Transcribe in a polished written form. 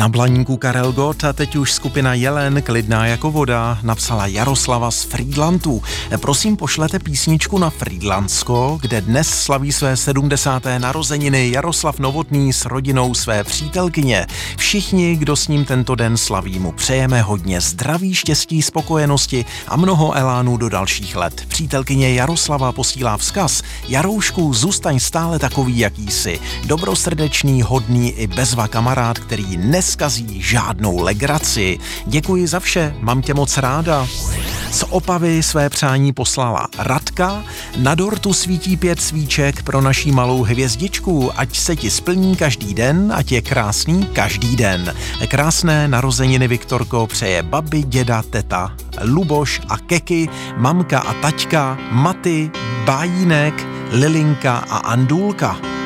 Na Blaníku Karel Gott a teď už skupina Jelen, klidná jako voda, napsala Jaroslava z Frýdlantu. Prosím, pošlete písničku na Frýdlantsko, kde dnes slaví své 70. narozeniny Jaroslav Novotný s rodinou své přítelkyně. Všichni, kdo s ním tento den slaví, mu přejeme hodně zdraví, štěstí, spokojenosti a mnoho elánu do dalších let. Přítelkyně Jaroslava posílá vzkaz: Jaroušku, zůstaň stále takový, jaký jsi. Dobrosrdečný, hodný i bezva kamarád, který neskazí žádnou legraci. Děkuji za vše, mám tě moc ráda. Z Opavy své přání poslala Radka. Na dortu svítí 5 svíček pro naší malou hvězdičku. Ať se ti splní každý den, ať je krásný každý den. Krásné narozeniny, Viktorko, přeje babi, děda, teta, Luboš a Keky, mamka a taťka, Maty, Bájínek, Lilinka a Andůlka.